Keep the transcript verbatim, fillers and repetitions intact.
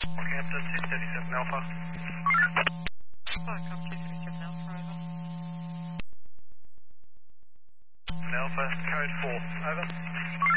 Rockhampton two thirty-seven Alpha. Welcome to two thirty-seven Alpha, over. Alpha, code four, over.